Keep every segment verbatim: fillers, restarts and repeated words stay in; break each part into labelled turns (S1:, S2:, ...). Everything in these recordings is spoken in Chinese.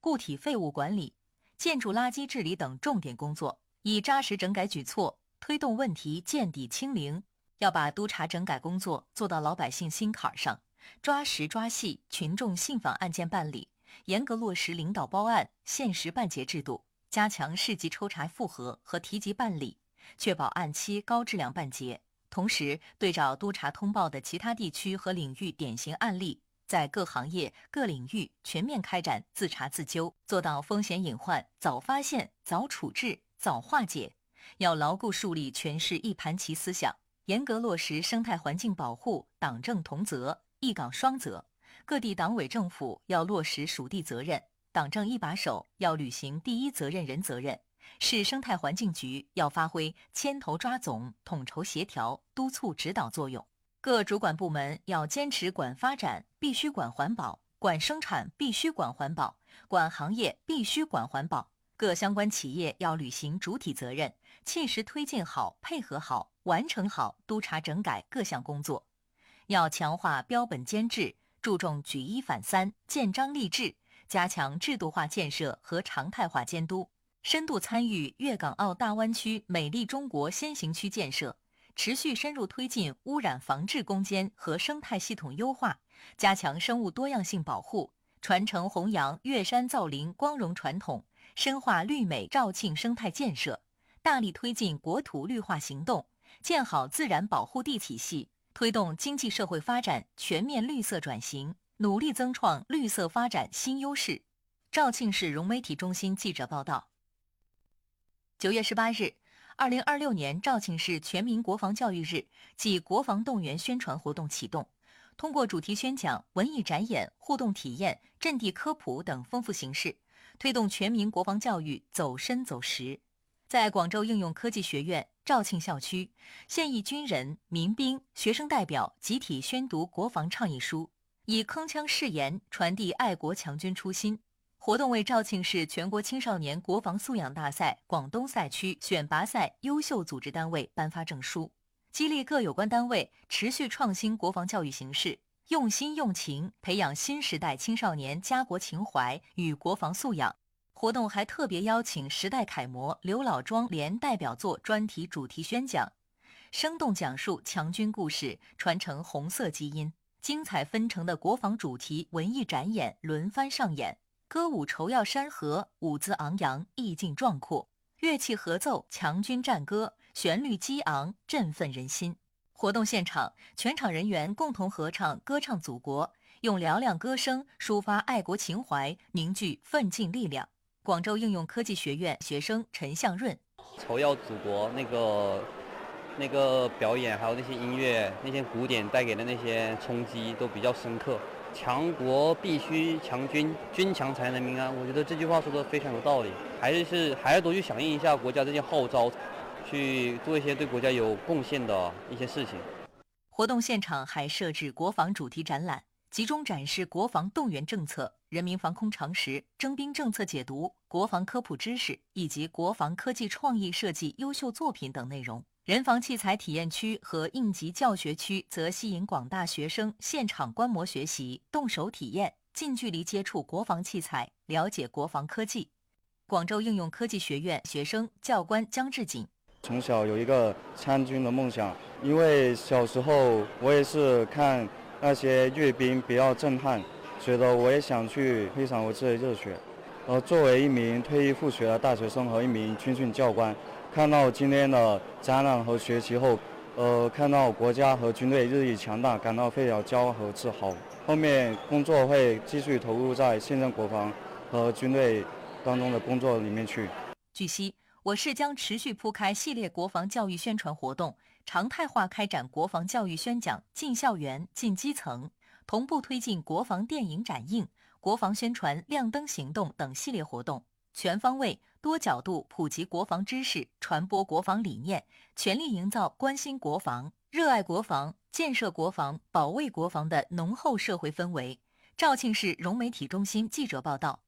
S1: 固体废物管理、建筑垃圾治理等重点工作，以扎实整改举措推动问题见底清零。要把督查整改工作做到老百姓心坎上，抓实抓细群众信访案件办理，严格落实领导包案、限时办结制度，加强市级抽查复核和提级办理，确保按期高质量办结。同时，对照督查通报的其他地区和领域典型案例，在各行业、各领域全面开展自查自纠，做到风险隐患早发现、早处置、早化解。要牢固树立全市一盘棋思想，严格落实生态环境保护党政同责、一岗双责。各地党委政府要落实属地责任，党政一把手要履行第一责任人责任。市生态环境局要发挥牵头抓总、统筹协调、督促指导作用。各主管部门要坚持管发展必须管环保，管生产必须管环保，管行业必须管环保。各相关企业要履行主体责任，切实推进好、配合好、完成好督查整改各项工作。要强化标本监制，注重举一反三、建章立制，加强制度化建设和常态化监督，深度参与粤港澳大湾区美丽中国先行区建设，持续深入推进污染防治攻坚和生态系统优化，加强生物多样性保护，传承弘扬粤山造林光荣传统，深化绿美肇庆生态建设，大力推进国土绿化行动，建好自然保护地体系，推动经济社会发展全面绿色转型，努力增创绿色发展新优势。肇庆市融媒体中心记者报道。九月十八日，二零二六年肇庆市全民国防教育日暨国防动员宣传活动启动，通过主题宣讲、文艺展演、互动体验、阵地科普等丰富形式，推动全民国防教育走深走实。在广州应用科技学院肇庆校区，现役军人、民兵、学生代表集体宣读国防倡议书，以铿锵誓言传递爱国强军初心。活动为肇庆市全国青少年国防素养大赛广东赛区选拔赛优秀组织单位颁发证书，激励各有关单位持续创新国防教育形式，用心用情培养新时代青少年家国情怀与国防素养。活动还特别邀请时代楷模刘老庄联代表作专题主题宣讲，生动讲述强军故事，传承红色基因。精彩纷呈的国防主题文艺展演轮番上演，歌舞酬耀山河，舞姿昂扬，意境壮阔；乐器合奏强军战歌，旋律激昂，振奋人心。活动现场，全场人员共同合唱《歌唱祖国》，用嘹亮歌声抒发爱国情怀，凝聚奋进力量。广州应用科技学院学生陈向润：
S2: 酬耀祖国那个那个表演，还有那些音乐，那些古典带给的那些冲击都比较深刻。强国必须强军，军强才能民安。我觉得这句话说的非常有道理，还是还要多去响应一下国家这些号召，去做一些对国家有贡献的一些事情。
S1: 活动现场还设置国防主题展览，集中展示国防动员政策、人民防空常识、征兵政策解读、国防科普知识以及国防科技创意设计优秀作品等内容。人防器材体验区和应急教学区则吸引广大学生现场观摩学习、动手体验，近距离接触国防器材，了解国防科技。广州应用科技学院学生教官江志锦：
S3: 从小有一个参军的梦想，因为小时候我也是看那些阅兵比较震撼，觉得我也想去培养我自己的热血。呃，作为一名退役复学的大学生和一名军训教官，看到今天的展览和学习后，呃，看到国家和军队日益强大，感到非常骄傲和自豪。后面工作会继续投入在现任国防和军队当中的工作里面去。
S1: 据悉，我市将持续铺开系列国防教育宣传活动，常态化开展国防教育宣讲进校园、进基层，同步推进国防电影展映、国防宣传亮灯行动等系列活动，全方位、多角度普及国防知识，传播国防理念，全力营造关心国防、热爱国防、建设国防、保卫国防的浓厚社会氛围。肇庆市融媒体中心记者报道。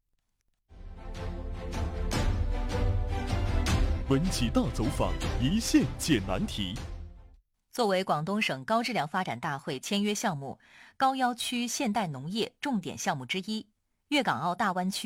S4: 文企大走访，一线解难题。
S1: 作为广东省高质量发展大会签约项目高要区现代农业重点项目之一，粤港澳大湾区